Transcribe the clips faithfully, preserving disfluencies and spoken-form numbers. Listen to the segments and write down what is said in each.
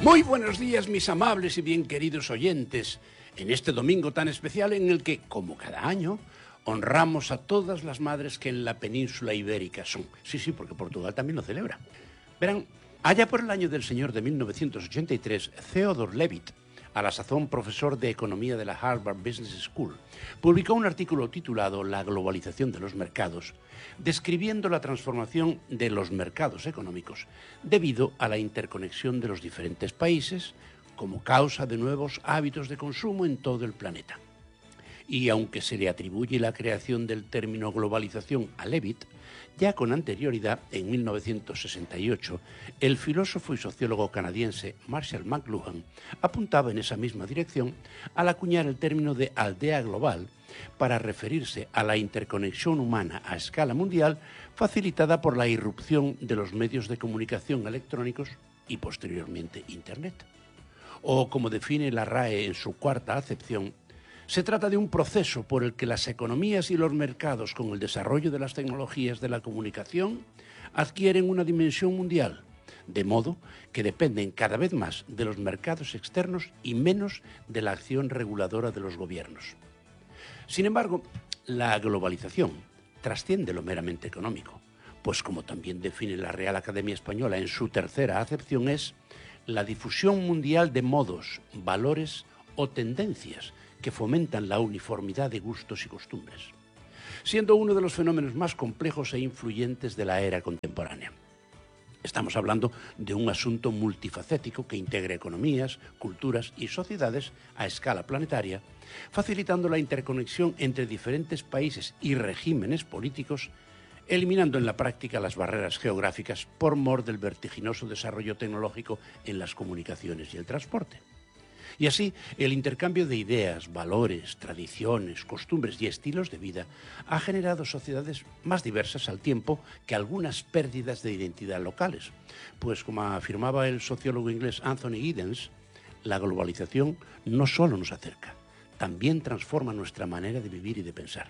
Muy buenos días, mis amables y bien queridos oyentes, en este domingo tan especial en el que, como cada año, honramos a todas las madres que en la península ibérica son. Sí, sí, porque Portugal también lo celebra. Verán, allá por el año del Señor de mil novecientos ochenta y tres, Theodore Levitt, a la sazón profesor de Economía de la Harvard Business School, publicó un artículo titulado La globalización de los mercados, describiendo la transformación de los mercados económicos debido a la interconexión de los diferentes países como causa de nuevos hábitos de consumo en todo el planeta. Y aunque se le atribuye la creación del término globalización a Levitt, ya con anterioridad, en mil novecientos sesenta y ocho, el filósofo y sociólogo canadiense Marshall McLuhan apuntaba en esa misma dirección al acuñar el término de aldea global para referirse a la interconexión humana a escala mundial facilitada por la irrupción de los medios de comunicación electrónicos y posteriormente Internet. O, como define la R A E en su cuarta acepción, se trata de un proceso por el que las economías y los mercados, con el desarrollo de las tecnologías de la comunicación, adquieren una dimensión mundial, de modo que dependen cada vez más de los mercados externos y menos de la acción reguladora de los gobiernos. Sin embargo, la globalización trasciende lo meramente económico, pues como también define la Real Academia Española en su tercera acepción, es la difusión mundial de modos, valores o tendencias que fomentan la uniformidad de gustos y costumbres, siendo uno de los fenómenos más complejos e influyentes de la era contemporánea. Estamos hablando de un asunto multifacético que integra economías, culturas y sociedades a escala planetaria, facilitando la interconexión entre diferentes países y regímenes políticos, eliminando en la práctica las barreras geográficas por mor del vertiginoso desarrollo tecnológico en las comunicaciones y el transporte. Y así, el intercambio de ideas, valores, tradiciones, costumbres y estilos de vida ha generado sociedades más diversas al tiempo que algunas pérdidas de identidad locales. Pues, como afirmaba el sociólogo inglés Anthony Giddens, la globalización no solo nos acerca, también transforma nuestra manera de vivir y de pensar.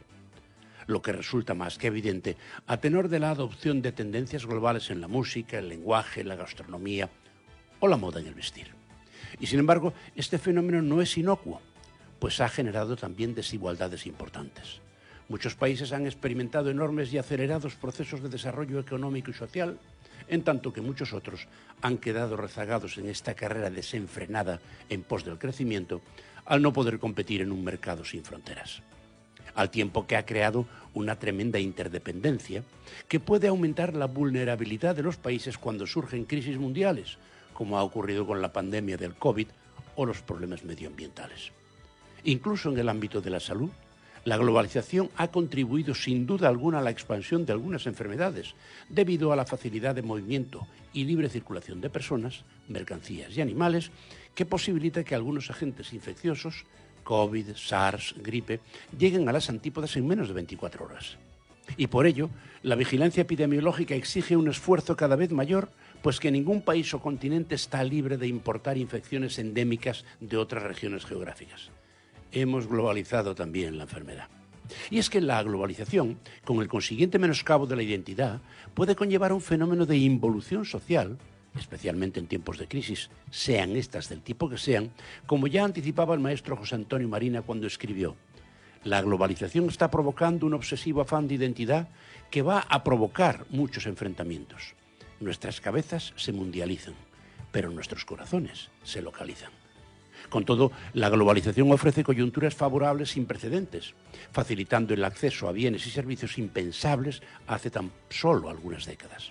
Lo que resulta más que evidente a tenor de la adopción de tendencias globales en la música, el lenguaje, la gastronomía o la moda en el vestir. Y sin embargo, este fenómeno no es inocuo, pues ha generado también desigualdades importantes. Muchos países han experimentado enormes y acelerados procesos de desarrollo económico y social, en tanto que muchos otros han quedado rezagados en esta carrera desenfrenada en pos del crecimiento, al no poder competir en un mercado sin fronteras. Al tiempo que ha creado una tremenda interdependencia que puede aumentar la vulnerabilidad de los países cuando surgen crisis mundiales, como ha ocurrido con la pandemia del COVID o los problemas medioambientales. Incluso en el ámbito de la salud, la globalización ha contribuido sin duda alguna a la expansión de algunas enfermedades, debido a la facilidad de movimiento y libre circulación de personas, mercancías y animales, que posibilita que algunos agentes infecciosos, COVID, SARS, gripe, lleguen a las antípodas en menos de veinticuatro horas. Y por ello, la vigilancia epidemiológica exige un esfuerzo cada vez mayor, pues que ningún país o continente está libre de importar infecciones endémicas de otras regiones geográficas. Hemos globalizado también la enfermedad. Y es que la globalización, con el consiguiente menoscabo de la identidad, puede conllevar un fenómeno de involución social, especialmente en tiempos de crisis, sean estas del tipo que sean, como ya anticipaba el maestro José Antonio Marina cuando escribió: la globalización está provocando un obsesivo afán de identidad que va a provocar muchos enfrentamientos. Nuestras cabezas se mundializan, pero nuestros corazones se localizan. Con todo, la globalización ofrece coyunturas favorables sin precedentes, facilitando el acceso a bienes y servicios impensables hace tan solo algunas décadas.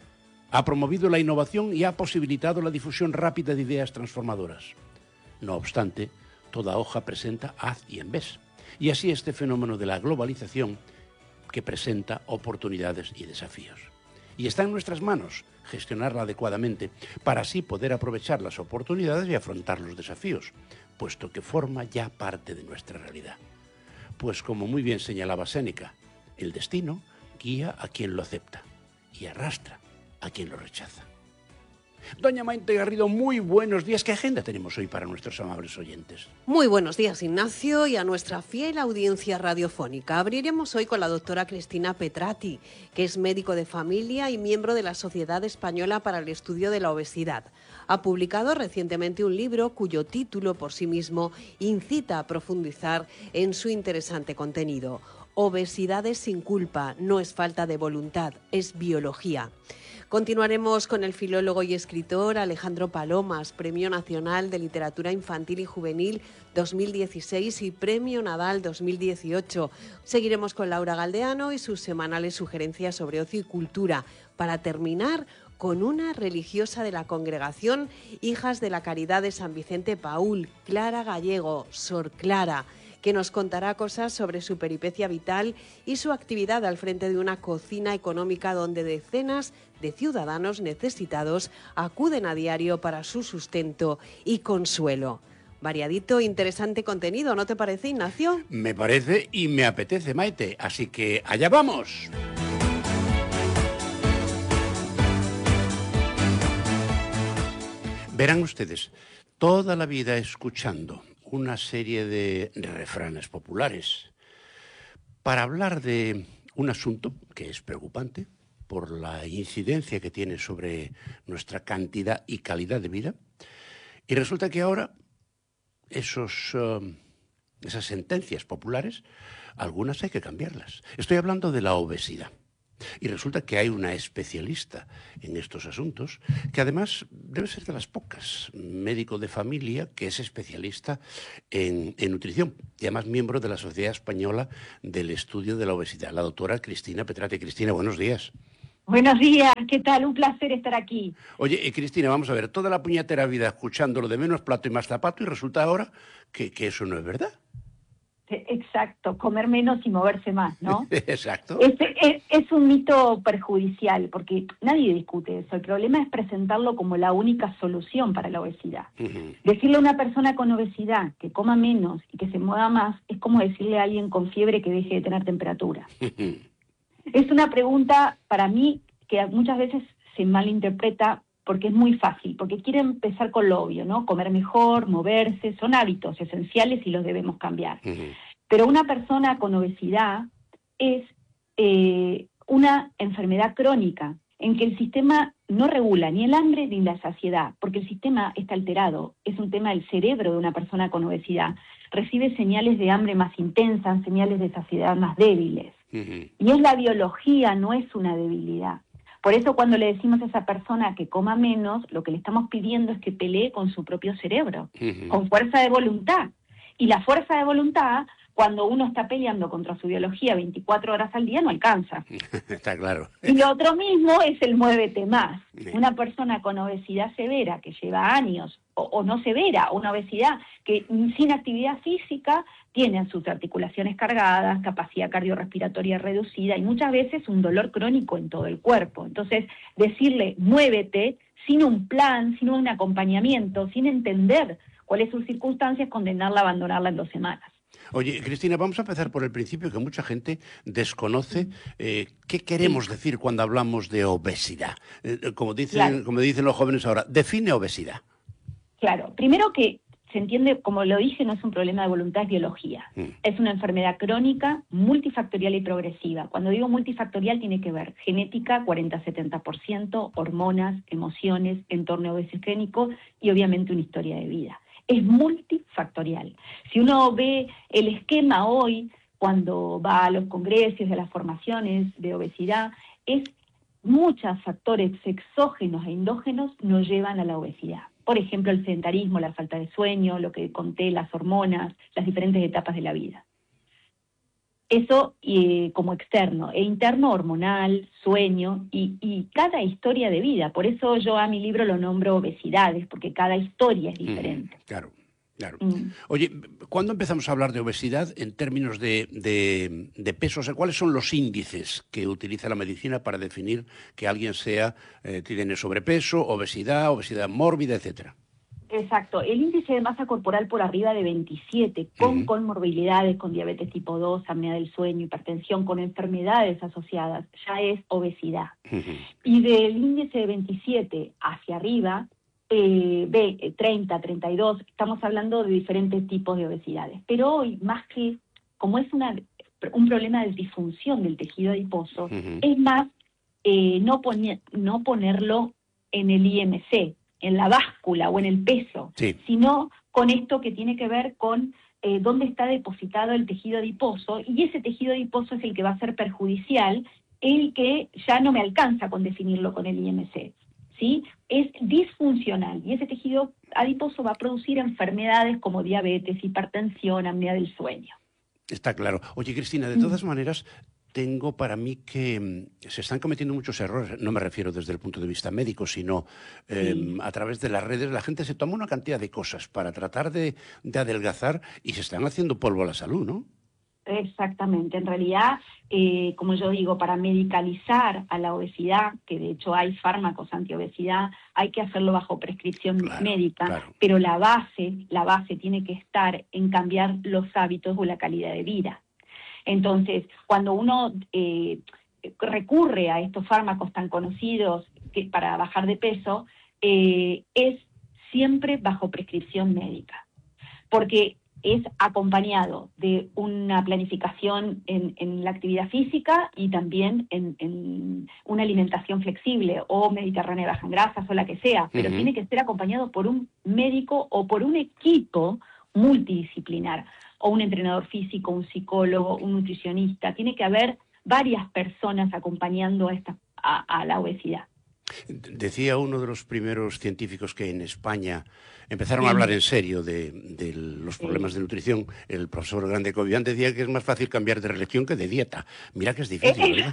Ha promovido la innovación y ha posibilitado la difusión rápida de ideas transformadoras. No obstante, toda hoja presenta haz y en vez. Y así este fenómeno de la globalización que presenta oportunidades y desafíos. Y está en nuestras manos gestionarla adecuadamente para así poder aprovechar las oportunidades y afrontar los desafíos, puesto que forma ya parte de nuestra realidad. Pues como muy bien señalaba Séneca, el destino guía a quien lo acepta y arrastra a quien lo rechaza. Doña Maite Garrido, muy buenos días. ¿Qué agenda tenemos hoy para nuestros amables oyentes? Muy buenos días, Ignacio, y a nuestra fiel audiencia radiofónica. Abriremos hoy con la doctora Cristina Petrati, que es médico de familia y miembro de la Sociedad Española para el Estudio de la Obesidad. Ha publicado recientemente un libro cuyo título por sí mismo incita a profundizar en su interesante contenido. Obesidades sin culpa, no es falta de voluntad, es biología. Continuaremos con el filólogo y escritor Alejandro Palomas, Premio Nacional de Literatura Infantil y Juvenil dos mil dieciséis y Premio Nadal dos mil dieciocho. Seguiremos con Laura Galdeano y sus semanales sugerencias sobre ocio y cultura, para terminar con una religiosa de la congregación Hijas de la Caridad de San Vicente Paúl, Clara Gallego, Sor Clara, que nos contará cosas sobre su peripecia vital y su actividad al frente de una cocina económica donde decenas de ciudadanos necesitados acuden a diario para su sustento y consuelo. Variadito, interesante contenido, ¿no te parece, Ignacio? Me parece y me apetece, Maite, así que allá vamos. Verán ustedes, toda la vida escuchando una serie de refranes populares para hablar de un asunto que es preocupante por la incidencia que tiene sobre nuestra cantidad y calidad de vida. Y resulta que ahora esos, uh, esas sentencias populares, algunas hay que cambiarlas. Estoy hablando de la obesidad. Y resulta que hay una especialista en estos asuntos, que además debe ser de las pocas, médico de familia, que es especialista en, en nutrición y además miembro de la Sociedad Española del Estudio de la Obesidad, la doctora Cristina Petrati. Cristina, buenos días. Buenos días, ¿qué tal? Un placer estar aquí. Oye, eh, Cristina, vamos a ver, toda la puñetera vida escuchándolo de menos plato y más zapato, y resulta ahora que, que eso no es verdad. Exacto, comer menos y moverse más, ¿no? Exacto. Es, es, es un mito perjudicial, porque nadie discute eso. El problema es presentarlo como la única solución para la obesidad. Uh-huh. Decirle a una persona con obesidad que coma menos y que se mueva más es como decirle a alguien con fiebre que deje de tener temperatura. Uh-huh. Es una pregunta, para mí, que muchas veces se malinterpreta porque es muy fácil, porque quiere empezar con lo obvio, ¿no? Comer mejor, moverse, son hábitos esenciales y los debemos cambiar. Uh-huh. Pero una persona con obesidad es eh, una enfermedad crónica en que el sistema no regula ni el hambre ni la saciedad, porque el sistema está alterado. Es un tema del cerebro de una persona con obesidad. Recibe señales de hambre más intensas, señales de saciedad más débiles. Uh-huh. Y es la biología, no es una debilidad. Por eso cuando le decimos a esa persona que coma menos, lo que le estamos pidiendo es que pelee con su propio cerebro, uh-huh. con fuerza de voluntad. Y la fuerza de voluntad, cuando uno está peleando contra su biología veinticuatro horas al día, no alcanza. Está claro. Y lo otro mismo es el muévete más. Sí. Una persona con obesidad severa que lleva años, o, o no severa, una obesidad que sin actividad física tiene sus articulaciones cargadas, capacidad cardiorrespiratoria reducida y muchas veces un dolor crónico en todo el cuerpo. Entonces, decirle muévete sin un plan, sin un acompañamiento, sin entender cuál es su circunstancia, es condenarla a abandonarla en dos semanas. Oye, Cristina, vamos a empezar por el principio, que mucha gente desconoce eh, qué queremos sí. decir cuando hablamos de obesidad. Eh, como dicen, claro. como dicen los jóvenes ahora, define obesidad. Claro, primero que se entiende, como lo dije, no es un problema de voluntad, es biología. Mm. Es una enfermedad crónica, multifactorial y progresiva. Cuando digo multifactorial tiene que ver genética, cuarenta a setenta por ciento, hormonas, emociones, entorno obesogénico y obviamente una historia de vida. Es multifactorial. Si uno ve el esquema hoy, cuando va a los congresos, a las formaciones de obesidad, es muchos factores exógenos e endógenos nos llevan a la obesidad. Por ejemplo, el sedentarismo, la falta de sueño, lo que conté, las hormonas, las diferentes etapas de la vida. Eso eh, como externo, e interno hormonal, sueño y, y cada historia de vida. Por eso yo a mi libro lo nombro obesidades, porque cada historia es diferente. Mm, claro, claro. Mm. Oye, ¿cuándo empezamos a hablar de obesidad en términos de, de, de peso? O sea, ¿cuáles son los índices que utiliza la medicina para definir que alguien sea, eh, tiene sobrepeso, obesidad, obesidad mórbida, etcétera? Exacto. El índice de masa corporal por arriba de veintisiete, con Uh-huh. comorbilidades, con diabetes tipo dos, apnea del sueño, hipertensión, con enfermedades asociadas, ya es obesidad. Uh-huh. Y del índice de veintisiete hacia arriba, eh, ve, treinta, treinta y dos, estamos hablando de diferentes tipos de obesidades. Pero hoy, más que, como es una, un problema de disfunción del tejido adiposo, Uh-huh. es más eh, no, poner, no ponerlo en el I M C, en la báscula o en el peso, Sí. sino con esto que tiene que ver con eh, dónde está depositado el tejido adiposo, y ese tejido adiposo es el que va a ser perjudicial, el que ya no me alcanza con definirlo con el I M C, ¿sí? Es disfuncional, y ese tejido adiposo va a producir enfermedades como diabetes, hipertensión, apnea del sueño. Está claro. Oye, Cristina, de todas maneras, tengo para mí que mm, se están cometiendo muchos errores. No me refiero desde el punto de vista médico, sino eh, Sí. a través de las redes. La gente se toma una cantidad de cosas para tratar de, de adelgazar y se están haciendo polvo a la salud, ¿no? Exactamente. En realidad, eh, como yo digo, para medicalizar a la obesidad, que de hecho hay fármacos antiobesidad, hay que hacerlo bajo prescripción Claro, médica, claro. pero la base, la base tiene que estar en cambiar los hábitos o la calidad de vida. Entonces, cuando uno eh, recurre a estos fármacos tan conocidos que, para bajar de peso, eh, es siempre bajo prescripción médica, porque es acompañado de una planificación en, en la actividad física y también en, en una alimentación flexible o mediterránea baja en grasas o la que sea, pero Uh-huh. tiene que ser acompañado por un médico o por un equipo multidisciplinar, o un entrenador físico, un psicólogo, un nutricionista. Tiene que haber varias personas acompañando a, esta, a, a la obesidad. Decía uno de los primeros científicos que en España empezaron a hablar en serio de, de los problemas de nutrición, el profesor Grande Cobian, decía que es más fácil cambiar de religión que de dieta. Mira que es difícil, ¿verdad?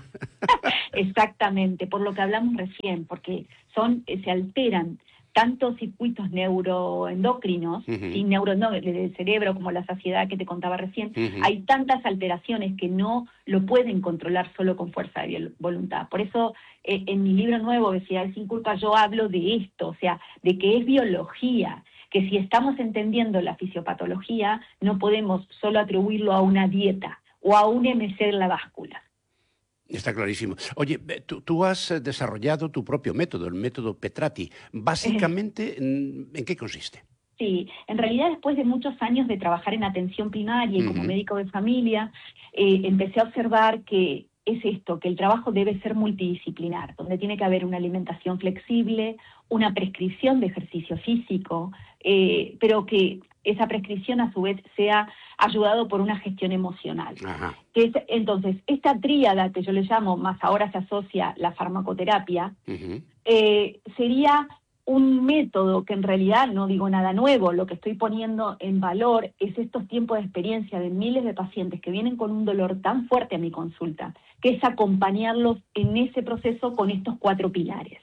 Exactamente, por lo que hablamos recién, porque son se alteran tantos circuitos neuroendocrinos, Uh-huh. ¿sí? Neuro, no, del cerebro, como la saciedad que te contaba recién, Uh-huh. hay tantas alteraciones que no lo pueden controlar solo con fuerza de voluntad. Por eso, eh, en mi libro nuevo, Obesidad sin culpa, yo hablo de esto, o sea, de que es biología, que si estamos entendiendo la fisiopatología, no podemos solo atribuirlo a una dieta o a un M C en la báscula. Está clarísimo. Oye, tú, tú has desarrollado tu propio método, el método Petrati. Básicamente, ¿en qué consiste? Sí, en realidad después de muchos años de trabajar en atención primaria y Uh-huh. como médico de familia, eh, empecé a observar que es esto, que el trabajo debe ser multidisciplinar, donde tiene que haber una alimentación flexible, una prescripción de ejercicio físico, eh, pero que esa prescripción a su vez sea ayudado por una gestión emocional. Ajá. Que es, entonces, esta tríada que yo le llamo, más ahora se asocia la farmacoterapia, Uh-huh. eh, sería un método que en realidad no digo nada nuevo, lo que estoy poniendo en valor es estos tiempos de experiencia de miles de pacientes que vienen con un dolor tan fuerte a mi consulta, que es acompañarlos en ese proceso con estos cuatro pilares.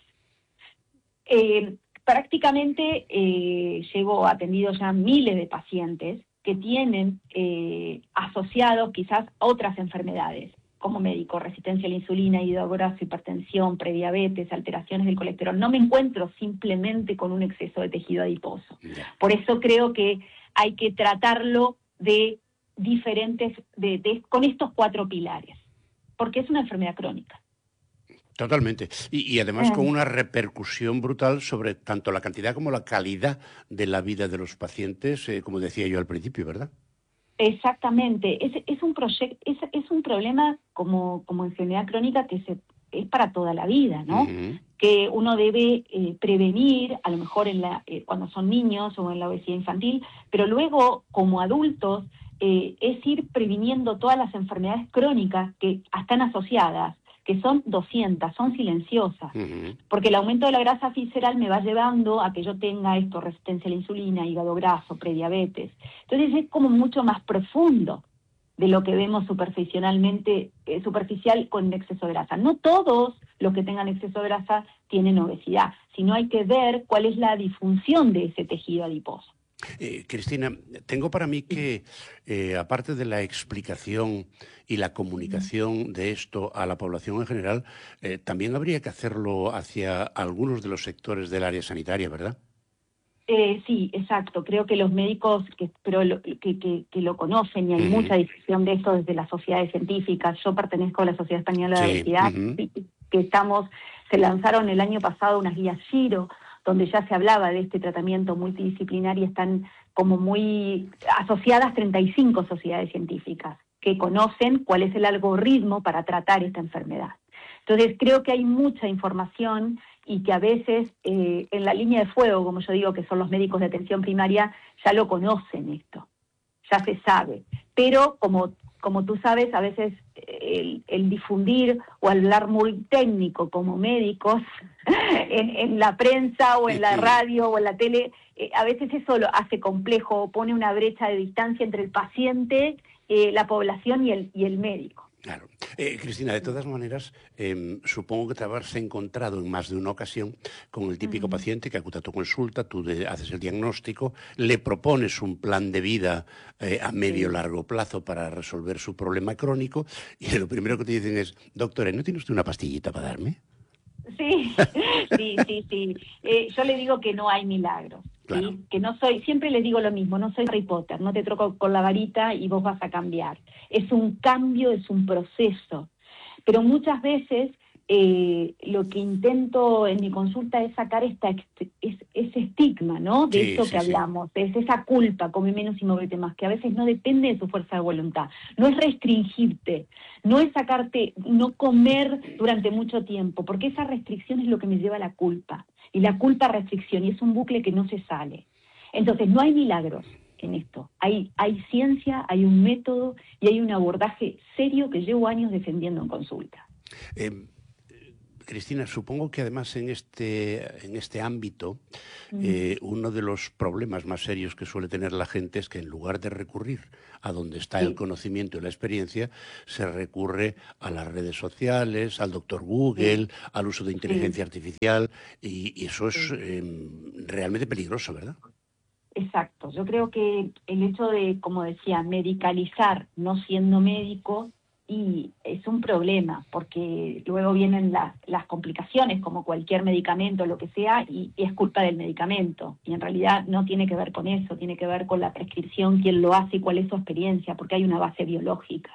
Eh, prácticamente eh, llevo atendido ya miles de pacientes que tienen eh, asociados quizás otras enfermedades, como médico, resistencia a la insulina, hígado graso, hipertensión, prediabetes, alteraciones del colesterol. No me encuentro simplemente con un exceso de tejido adiposo. Ya. Por eso creo que hay que tratarlo de diferentes, de, de, con estos cuatro pilares, porque es una enfermedad crónica. Totalmente. Y, y además Eh. con una repercusión brutal sobre tanto la cantidad como la calidad de la vida de los pacientes, eh, como decía yo al principio, ¿verdad? Exactamente. Es, es un proyecto, es, es un problema como, como enfermedad crónica que se, es para toda la vida, ¿no? Uh-huh. Que uno debe eh, prevenir, a lo mejor en la, eh, cuando son niños o en la obesidad infantil, pero luego como adultos eh, es ir previniendo todas las enfermedades crónicas que están asociadas, que son doscientas, son silenciosas, Uh-huh. porque el aumento de la grasa visceral me va llevando a que yo tenga esto, resistencia a la insulina, hígado graso, prediabetes. Entonces es como mucho más profundo de lo que vemos superficialmente, eh, superficial con exceso de grasa. No todos los que tengan exceso de grasa tienen obesidad, sino hay que ver cuál es la disfunción de ese tejido adiposo. Eh, Cristina, tengo para mí que, eh, aparte de la explicación y la comunicación de esto a la población en general, eh, también habría que hacerlo hacia algunos de los sectores del área sanitaria, ¿verdad? Eh, sí, exacto. Creo que los médicos que, pero lo, que, que, que lo conocen, y hay uh-huh. mucha difusión de esto desde las sociedades científicas. Yo pertenezco a la Sociedad Española de sí. Obesidad, uh-huh. que estamos, se lanzaron el año pasado unas guías Giro, donde ya se hablaba de este tratamiento multidisciplinar y están como muy asociadas treinta y cinco sociedades científicas que conocen cuál es el algoritmo para tratar esta enfermedad. Entonces creo que hay mucha información y que a veces eh, en la línea de fuego, como yo digo, que son los médicos de atención primaria, ya lo conocen esto, ya se sabe. Pero como, como tú sabes, a veces el, el difundir o hablar muy técnico como médicos en, en la prensa o en la radio o en la tele, eh, a veces eso lo hace complejo, pone una brecha de distancia entre el paciente, eh, la población y el, y el médico. Claro. Eh, Cristina, de todas maneras, eh, supongo que te habrás encontrado en más de una ocasión con el típico uh-huh. paciente que acude a tu consulta, tú de, haces el diagnóstico, le propones un plan de vida eh, a medio o sí. largo plazo para resolver su problema crónico y lo primero que te dicen es, doctora, ¿no tiene usted una pastillita para darme? Sí, sí, sí, sí. Eh, yo le digo que no hay milagros. Claro. ¿Sí? Que no soy, siempre les digo lo mismo, no soy Harry Potter, no te troco con la varita y vos vas a cambiar. Es un cambio, es un proceso. Pero muchas veces eh, lo que intento en mi consulta es sacar esta es, ese estigma, ¿no? De sí, esto sí, que sí. hablamos, es esa culpa, come menos y móvete más, que a veces no depende de tu fuerza de voluntad. No es restringirte, no es sacarte, no comer durante mucho tiempo, porque esa restricción es lo que me lleva a la culpa. Y la culpa restricción, y es un bucle que no se sale. Entonces, no hay milagros en esto. Hay, hay ciencia, hay un método y hay un abordaje serio que llevo años defendiendo en consulta. Eh, Cristina, supongo que además en este, en este ámbito, mm. eh, uno de los problemas más serios que suele tener la gente es que en lugar de recurrir a donde está sí. el conocimiento y la experiencia, se recurre a las redes sociales, al doctor Google, sí. al uso de inteligencia sí. artificial, y, y eso es sí. eh, realmente peligroso, ¿verdad? Exacto. Yo creo que el hecho de, como decía, medicalizar no siendo médico, y es un problema, porque luego vienen las, las complicaciones, como cualquier medicamento, lo que sea, y, y es culpa del medicamento. Y en realidad no tiene que ver con eso, tiene que ver con la prescripción, quién lo hace y cuál es su experiencia, porque hay una base biológica.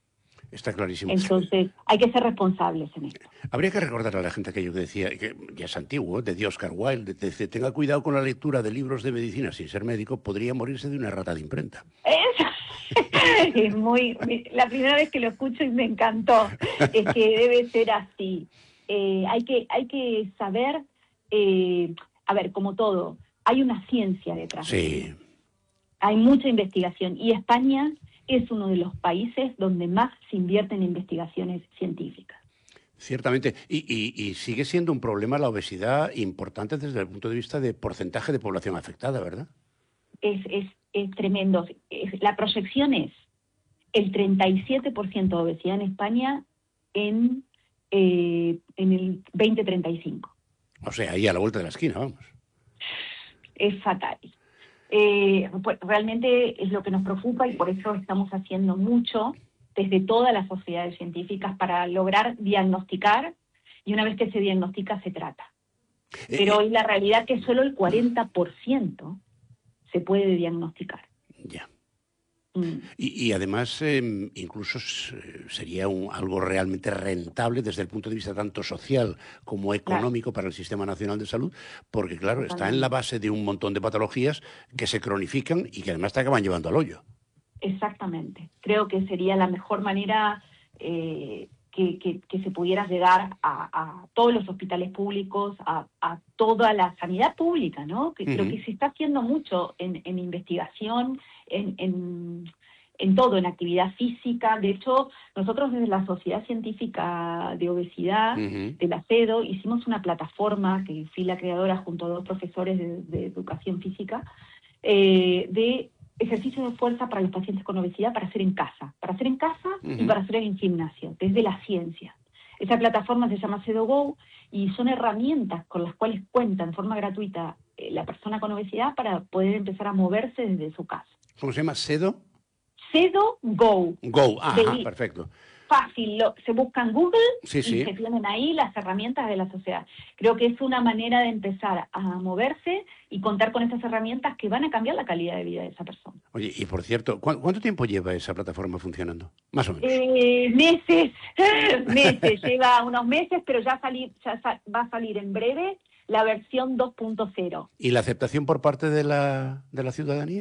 Está clarísimo. Entonces, hay que ser responsables en esto. Habría que recordar a la gente aquello que decía, que ya es antiguo, de Oscar Wilde, de, de, tenga cuidado con la lectura de libros de medicina sin ser médico, podría morirse de una rata de imprenta. Eso. Es muy, la primera vez que lo escucho y me encantó, es que debe ser así. Eh, hay que, hay que saber, eh, a ver, como todo, hay una ciencia detrás. Sí. Hay mucha investigación y España es uno de los países donde más se invierte en investigaciones científicas. Ciertamente, y, y, y sigue siendo un problema la obesidad importante desde el punto de vista de porcentaje de población afectada, ¿verdad? Es, es, es tremendo. Es, la proyección es el treinta y siete por ciento de obesidad en España en, eh, en el veinte treinta y cinco. O sea, ahí a la vuelta de la esquina, vamos. Es fatal. Eh, pues realmente es lo que nos preocupa y por eso estamos haciendo mucho desde todas las sociedades científicas para lograr diagnosticar, y una vez que se diagnostica se trata. Pero hoy la realidad es que solo el cuarenta por ciento se puede diagnosticar. Ya. Mm. Y, y además, eh, incluso sería un, algo realmente rentable desde el punto de vista tanto social como económico, claro, para el Sistema Nacional de Salud, porque, claro, Totalmente. Está en la base de un montón de patologías que se cronifican y que además te acaban llevando al hoyo. Exactamente. Creo que sería la mejor manera eh, que, que, que se pudiera llegar a, a todos los hospitales públicos, a, a toda la sanidad pública, ¿no? Que uh-huh. creo que se está haciendo mucho en, en investigación, en, en, en todo, en actividad física. De hecho, nosotros desde la Sociedad Científica de Obesidad, uh-huh. de la CEDO, hicimos una plataforma, que fui la creadora junto a dos profesores de, de educación física, eh, de ejercicio de fuerza para los pacientes con obesidad para hacer en casa, para hacer en casa uh-huh. y para hacer en gimnasio, desde la ciencia. Esa plataforma se llama CEDOGO y son herramientas con las cuales cuenta en forma gratuita eh, la persona con obesidad para poder empezar a moverse desde su casa. ¿Cómo se llama? ¿CEDO? CEDOGO. Go, ajá, de, perfecto. fácil, lo, se busca en Google sí, y sí. se tienen ahí las herramientas de la sociedad. Creo que es una manera de empezar a moverse y contar con esas herramientas que van a cambiar la calidad de vida de esa persona. Oye, y por cierto, ¿cu ¿cuánto tiempo lleva esa plataforma funcionando? Más o menos. Eh, meses, meses, lleva unos meses, pero ya, salir, ya sa va a salir en breve la versión dos punto cero. ¿Y la aceptación por parte de la, de la ciudadanía?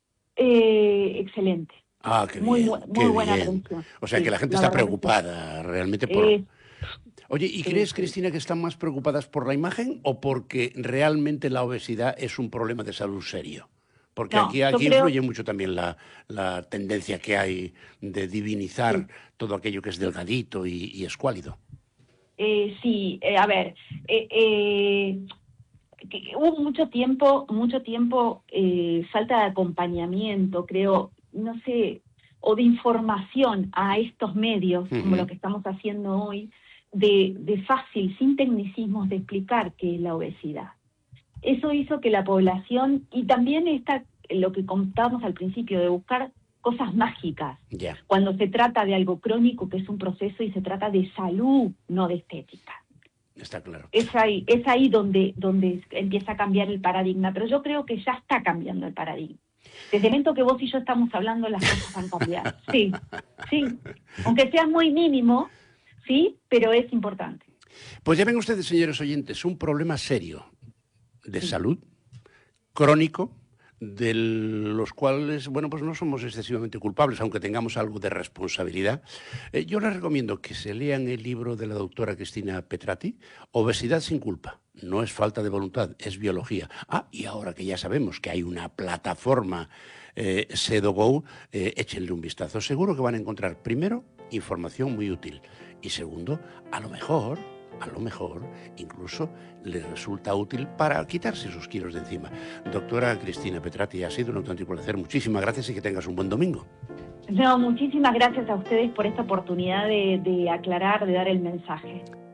Eh, excelente. Ah, qué muy, bien, muy qué buena bien. atención. O sea, Sí, que la gente la está verdad preocupada sí. realmente por... Eh, Oye, ¿y sí, crees, sí. Cristina, que están más preocupadas por la imagen o porque realmente la obesidad es un problema de salud serio? Porque No, aquí, yo aquí creo- influye mucho también la, la tendencia que hay de divinizar Sí. todo aquello que es delgadito y, y escuálido. Eh, sí, eh, a ver, eh, eh, que hubo mucho tiempo, mucho tiempo eh, falta de acompañamiento, creo, no sé, o de información a estos medios, Uh-huh. como lo que estamos haciendo hoy, de, de fácil, sin tecnicismos, de explicar qué es la obesidad. Eso hizo que la población, y también está lo que contábamos al principio, de buscar cosas mágicas, Ya, cuando se trata de algo crónico, que es un proceso y se trata de salud, no de estética. está claro. Es ahí, es ahí donde, donde empieza a cambiar el paradigma, pero yo creo que ya está cambiando el paradigma. Desde el momento que vos y yo estamos hablando, las cosas van a cambiar. Sí, sí, aunque sea muy mínimo, sí, pero es importante. Pues ya ven ustedes, señores oyentes, un problema serio de Sí. salud, crónico, de los cuales, bueno, pues no somos excesivamente culpables, aunque tengamos algo de responsabilidad. Eh, yo les recomiendo que se lean el libro de la doctora Cristina Petrati, Obesidad sin culpa. No es falta de voluntad, es biología. Ah, y ahora que ya sabemos que hay una plataforma eh, SedoGo, eh, échenle un vistazo. Seguro que van a encontrar, primero, información muy útil. Y segundo, a lo mejor... a lo mejor incluso les resulta útil para quitarse esos kilos de encima. Doctora Cristina Petrati, ha sido un auténtico placer. Muchísimas gracias y que tengas un buen domingo. No, muchísimas gracias a ustedes por esta oportunidad de, de aclarar, de dar el mensaje.